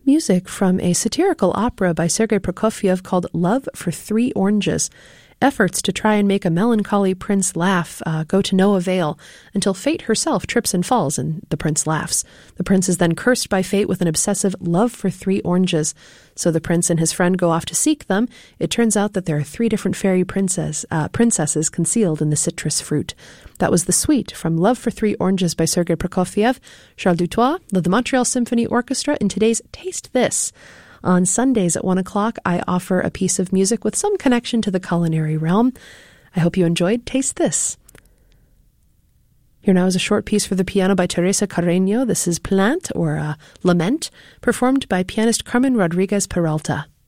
music from a satirical opera by Sergei Prokofiev called Love for Three Oranges. Efforts to try and make a melancholy prince laugh go to no avail until fate herself trips and falls and the prince laughs. The prince is then cursed by fate with an obsessive love for three oranges. So the prince and his friend go off to seek them. It turns out that there are three different fairy princesses concealed in the citrus fruit. That was the suite from Love for Three Oranges by Sergei Prokofiev. Charles Dutoit led the Montreal Symphony Orchestra in today's Taste This. On Sundays at 1 o'clock, I offer a piece of music with some connection to the culinary realm. I hope you enjoyed Taste This. Here now is a short piece for the piano by Teresa Carreño. This is Plainte, or Lament, performed by pianist Carmen Rodriguez Peralta.